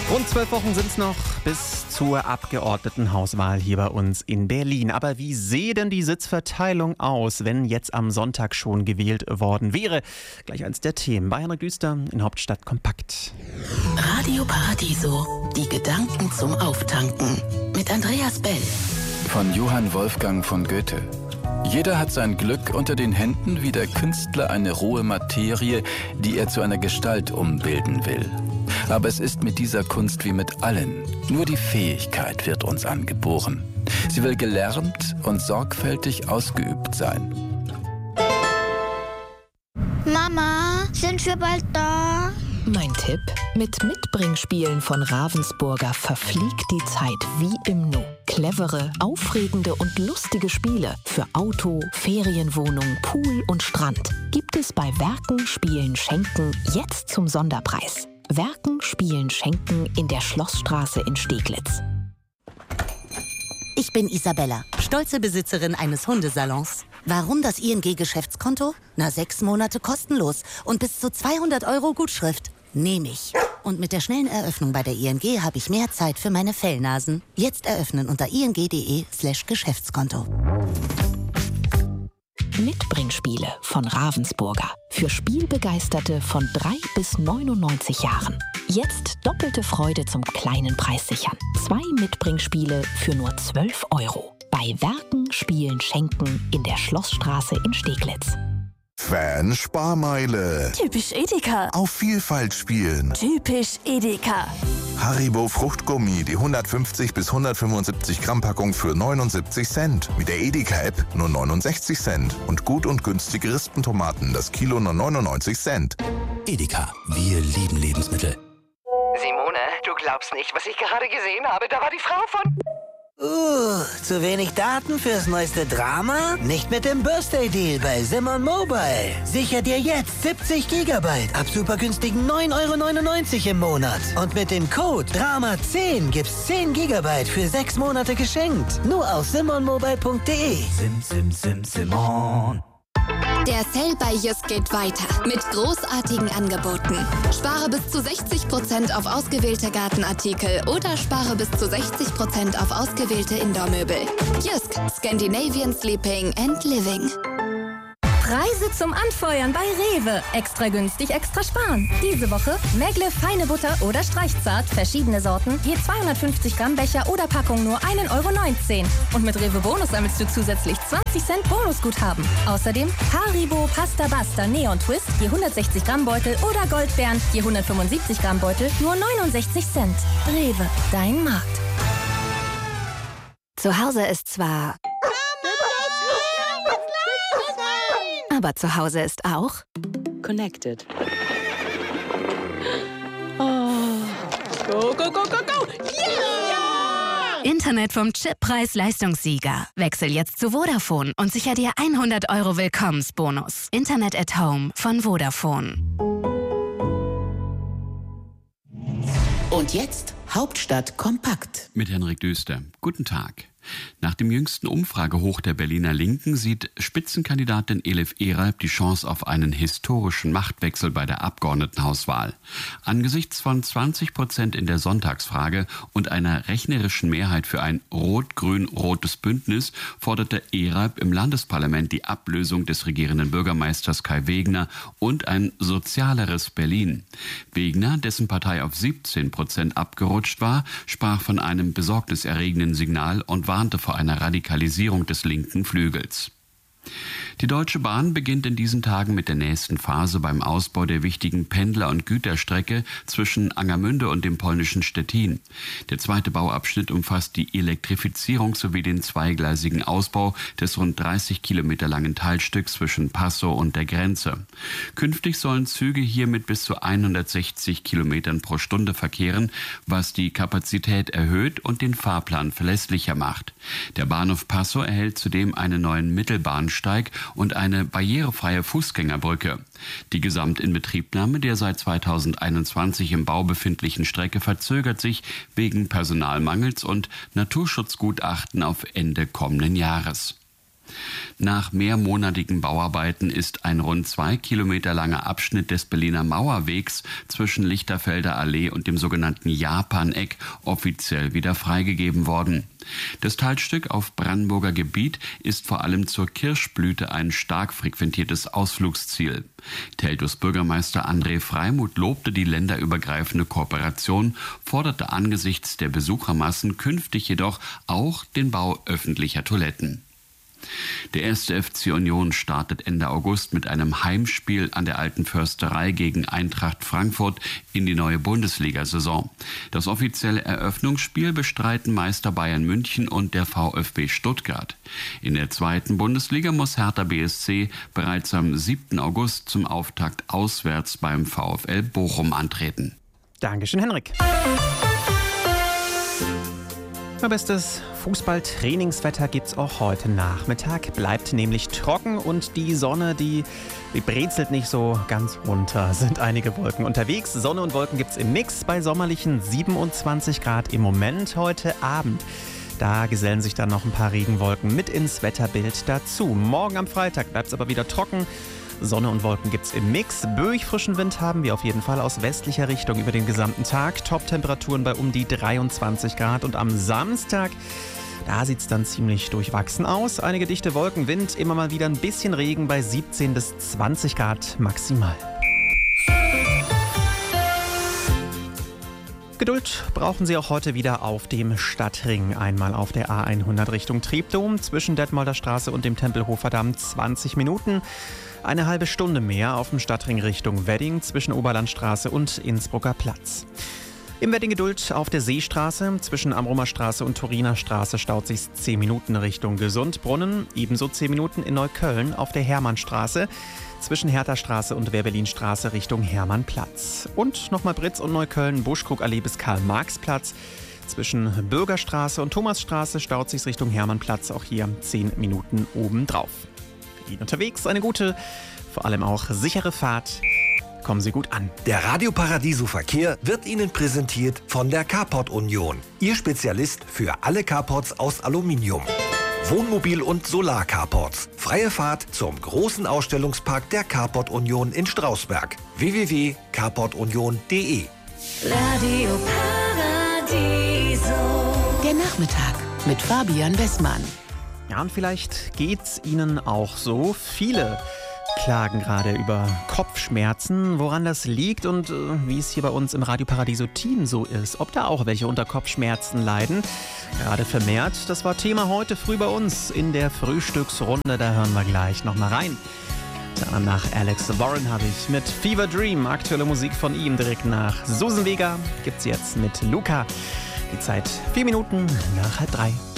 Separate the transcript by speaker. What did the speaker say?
Speaker 1: Rund 12 Wochen sind es noch bis zur Abgeordnetenhauswahl hier bei uns in Berlin. Aber wie sähe denn die Sitzverteilung aus, wenn jetzt am Sonntag schon gewählt worden wäre? Gleich eins der Themen bei Henrik Düster in Hauptstadt Kompakt.
Speaker 2: Radio Paradiso, die Gedanken zum Auftanken mit Andreas Bell.
Speaker 3: Von Johann Wolfgang von Goethe. Jeder hat sein Glück unter den Händen wie der Künstler eine rohe Materie, die er zu einer Gestalt umbilden will. Aber es ist mit dieser Kunst wie mit allen. Nur die Fähigkeit wird uns angeboren. Sie will gelernt und sorgfältig ausgeübt sein.
Speaker 4: Mama, sind wir bald da?
Speaker 2: Mein Tipp: Mit Mitbringspielen von Ravensburger verfliegt die Zeit wie im Nu. Clevere, aufregende und lustige Spiele für Auto, Ferienwohnung, Pool und Strand gibt es bei Werken, Spielen, Schenken jetzt zum Sonderpreis. Werken, Spielen, Schenken in der Schlossstraße in Steglitz.
Speaker 5: Ich bin Isabella, stolze Besitzerin eines Hundesalons. Warum das ING-Geschäftskonto? 6 Monate kostenlos und bis zu 200 € Gutschrift. Nehme ich. Und mit der schnellen Eröffnung bei der ING habe ich mehr Zeit für meine Fellnasen. Jetzt eröffnen unter ing.de/Geschäftskonto.
Speaker 2: Mitbringspiele von Ravensburger. Für Spielbegeisterte von 3 bis 99 Jahren. Jetzt doppelte Freude zum kleinen Preis sichern. 2 Mitbringspiele für nur 12 €. Bei Werken, Spielen, Schenken in der Schlossstraße in Steglitz.
Speaker 6: Fan-Sparmeile.
Speaker 7: Typisch Edeka.
Speaker 6: Auf Vielfalt spielen.
Speaker 7: Typisch Edeka.
Speaker 6: Haribo Fruchtgummi, die 150 bis 175 Gramm Packung für 79 Cent. Mit der Edeka-App nur 69 Cent. Und gut und günstige Rispentomaten, das Kilo nur 99 Cent.
Speaker 8: Edeka, wir lieben Lebensmittel.
Speaker 9: Simone, du glaubst nicht, was ich gerade gesehen habe. Da war die Frau von...
Speaker 10: Zu wenig Daten fürs neueste Drama? Nicht mit dem Birthday-Deal bei Simon Mobile. Sicher dir jetzt 70 GB ab super günstigen 9,99 € im Monat. Und mit dem Code DRAMA10 gibt's 10 GB für 6 Monate geschenkt. Nur auf simonmobile.de.
Speaker 8: Simon.
Speaker 11: Der Sale bei Jysk geht weiter mit großartigen Angeboten. Spare bis zu 60% auf ausgewählte Gartenartikel oder spare bis zu 60% auf ausgewählte Indoormöbel. Jysk, Scandinavian Sleeping and Living.
Speaker 7: Preise zum Anfeuern bei Rewe. Extra günstig, extra sparen. Diese Woche Megle feine Butter oder Streichzart, verschiedene Sorten, je 250 Gramm Becher oder Packung nur 1,19 €. Und mit Rewe Bonus sammelst du zusätzlich 20 Cent Bonusguthaben. Außerdem Haribo Pasta Basta Neon Twist, je 160 Gramm Beutel oder Goldbeeren, je 175 Gramm Beutel, nur 69 Cent. Rewe, dein Markt.
Speaker 11: Zu Hause ist zwar... Aber zu Hause ist auch
Speaker 12: Connected. Oh. Go, go, go, go, go!
Speaker 11: Yeah! Internet vom Chip Preis-Leistungssieger. Wechsel jetzt zu Vodafone und sicher dir 100 € Willkommensbonus. Internet at Home von Vodafone.
Speaker 2: Und jetzt Hauptstadt kompakt.
Speaker 13: Mit Henrik Düster. Guten Tag. Nach dem jüngsten Umfragehoch der Berliner Linken sieht Spitzenkandidatin Elif Eralp die Chance auf einen historischen Machtwechsel bei der Abgeordnetenhauswahl. Angesichts von 20% in der Sonntagsfrage und einer rechnerischen Mehrheit für ein rot-grün-rotes Bündnis forderte Eralp im Landesparlament die Ablösung des regierenden Bürgermeisters Kai Wegner und ein sozialeres Berlin. Wegner, dessen Partei auf 17% abgerutscht war, sprach von einem besorgniserregenden Signal und warnte vor einer Radikalisierung des linken Flügels. Die Deutsche Bahn beginnt in diesen Tagen mit der nächsten Phase beim Ausbau der wichtigen Pendler- und Güterstrecke zwischen Angermünde und dem polnischen Stettin. Der zweite Bauabschnitt umfasst die Elektrifizierung sowie den zweigleisigen Ausbau des rund 30 Kilometer langen Teilstücks zwischen Passau und der Grenze. Künftig sollen Züge hier mit bis zu 160 Kilometern pro Stunde verkehren, was die Kapazität erhöht und den Fahrplan verlässlicher macht. Der Bahnhof Passau erhält zudem einen neuen Mittelbahnsteig und eine barrierefreie Fußgängerbrücke. Die Gesamtinbetriebnahme der seit 2021 im Bau befindlichen Strecke verzögert sich wegen Personalmangels und Naturschutzgutachten auf Ende kommenden Jahres. Nach mehrmonatigen Bauarbeiten ist ein rund 2 Kilometer langer Abschnitt des Berliner Mauerwegs zwischen Lichterfelder Allee und dem sogenannten Japaneck offiziell wieder freigegeben worden. Das Teilstück auf Brandenburger Gebiet ist vor allem zur Kirschblüte ein stark frequentiertes Ausflugsziel. Teltows Bürgermeister André Freimuth lobte die länderübergreifende Kooperation, forderte angesichts der Besuchermassen künftig jedoch auch den Bau öffentlicher Toiletten. Der 1. FC Union startet Ende August mit einem Heimspiel an der Alten Försterei gegen Eintracht Frankfurt in die neue Bundesliga-Saison. Das offizielle Eröffnungsspiel bestreiten Meister Bayern München und der VfB Stuttgart. In der 2. Bundesliga muss Hertha BSC bereits am 7. August zum Auftakt auswärts beim VfL Bochum antreten.
Speaker 1: Dankeschön, Henrik. Bestes Fußballtrainingswetter gibt's auch heute Nachmittag. Bleibt nämlich trocken und die Sonne, die brezelt nicht so ganz runter. Sind einige Wolken unterwegs. Sonne und Wolken gibt's im Mix bei sommerlichen 27 Grad im Moment heute Abend. Da gesellen sich dann noch ein paar Regenwolken mit ins Wetterbild dazu. Morgen am Freitag bleibt's aber wieder trocken. Sonne und Wolken gibt's im Mix. Böig frischen Wind haben wir auf jeden Fall aus westlicher Richtung über den gesamten Tag. Top-Temperaturen bei um die 23 Grad. Und am Samstag, da sieht's dann ziemlich durchwachsen aus. Einige dichte Wolken, Wind, immer mal wieder ein bisschen Regen bei 17 bis 20 Grad maximal. Geduld brauchen Sie auch heute wieder auf dem Stadtring. Einmal auf der A100 Richtung Treptow zwischen Detmolder Straße und dem Tempelhofer Damm 20 Minuten. Eine halbe Stunde mehr auf dem Stadtring Richtung Wedding zwischen Oberlandstraße und Innsbrucker Platz. Im Wedding Geduld auf der Seestraße zwischen Amrumer Straße und Turiner Straße staut sich 10 Minuten Richtung Gesundbrunnen. Ebenso 10 Minuten in Neukölln auf der Hermannstraße zwischen Hertha-Straße und Werbelin-Straße Richtung Hermannplatz. Und nochmal Britz und Neukölln, Buschkrug-Allee bis Karl-Marx-Platz. Zwischen Bürgerstraße und Thomasstraße staut sich Richtung Hermannplatz, auch hier 10 Minuten obendrauf. Für ihn unterwegs eine gute, vor allem auch sichere Fahrt. Kommen Sie gut an.
Speaker 14: Der Radio Paradiso Verkehr wird Ihnen präsentiert von der Carport Union. Ihr Spezialist für alle Carports aus Aluminium. Wohnmobil- und Solar-Carports. Freie Fahrt zum großen Ausstellungspark der Carport Union in Strausberg. www.carportunion.de.
Speaker 2: Radio Paradiso. Der Nachmittag mit Fabian Wessmann.
Speaker 1: Ja, und vielleicht geht's Ihnen auch so. Viele klagen gerade über Kopfschmerzen, woran das liegt und wie es hier bei uns im Radio Paradiso Team so ist. Ob da auch welche unter Kopfschmerzen leiden. Gerade vermehrt, das war Thema heute früh bei uns in der Frühstücksrunde. Da hören wir gleich nochmal rein. Dann nach Alex Warren habe ich mit Fever Dream, aktuelle Musik von ihm. Direkt nach Susan Vega gibt's jetzt mit Luca. Die Zeit 4 Minuten nach 2:30.